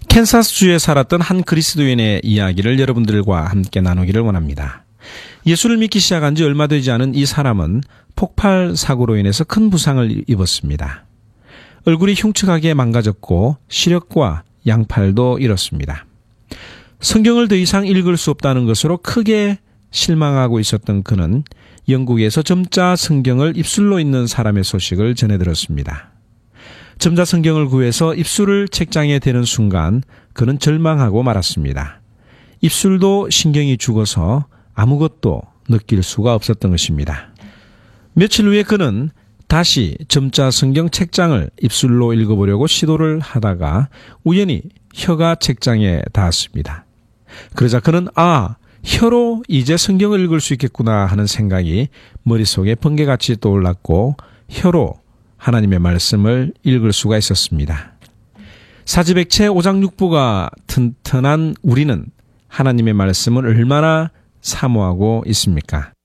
캔사스주에 살았던 한 그리스도인의 이야기를 여러분들과 함께 나누기를 원합니다. 예수를 믿기 시작한 지 얼마 되지 않은 이 사람은 폭발 사고로 인해서 큰 부상을 입었습니다. 얼굴이 흉측하게 망가졌고 시력과 양팔도 잃었습니다. 성경을 더 이상 읽을 수 없다는 것으로 크게 실망하고 있었던 그는 영국에서 점자 성경을 입술로 읽는 사람의 소식을 전해 들었습니다. 점자 성경을 구해서 입술을 책장에 대는 순간 그는 절망하고 말았습니다. 입술도 신경이 죽어서 아무것도 느낄 수가 없었던 것입니다. 며칠 후에 그는 다시 점자 성경 책장을 입술로 읽어보려고 시도를 하다가 우연히 혀가 책장에 닿았습니다. 그러자 그는 혀로 이제 성경을 읽을 수 있겠구나 하는 생각이 머릿속에 번개같이 떠올랐고 혀로 하나님의 말씀을 읽을 수가 있었습니다. 사지백체 5장 6부가 튼튼한 우리는 하나님의 말씀을 얼마나 사모하고 있습니까?